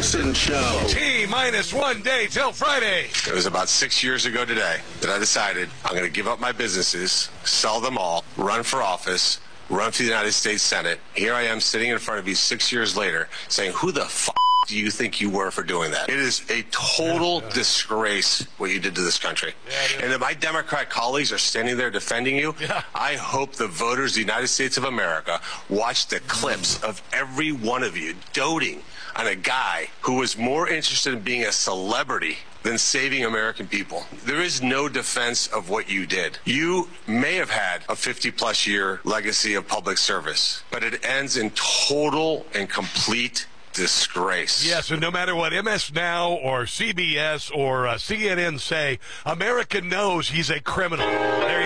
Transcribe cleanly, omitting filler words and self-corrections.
Carson Show. T-minus 1 day till Friday. It was about 6 years ago today that I decided I'm going to give up my businesses, sell them all, run for office, run for the United States Senate. Here I am sitting in front of you 6 years later saying, who the f*** do you think you were for doing that? It is a total disgrace what you did to this country. And if my Democrat colleagues are standing there defending you, I hope the voters of the United States of America watch the clips of every one of you doting on a guy who was more interested in being a celebrity than saving American people. There is no defense of what you did. You may have had a 50-plus year legacy of public service, but it ends in total and complete disgrace. Yes, and no matter what MS Now or CBS or CNN say, America knows he's a criminal. There